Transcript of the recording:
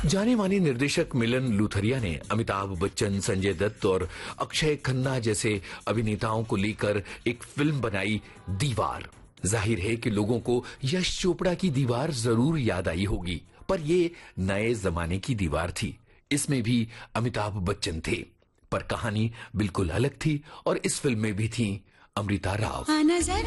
जाने माने निर्देशक मिलन लूथरिया ने अमिताभ बच्चन, संजय दत्त और अक्षय खन्ना जैसे अभिनेताओं को लेकर एक फिल्म बनाई, दीवार। जाहिर है कि लोगों को यश चोपड़ा की दीवार जरूर याद आई होगी, पर ये नए जमाने की दीवार थी। इसमें भी अमिताभ बच्चन थे, पर कहानी बिल्कुल अलग थी और इस फिल्म में भी थी अमृता राव।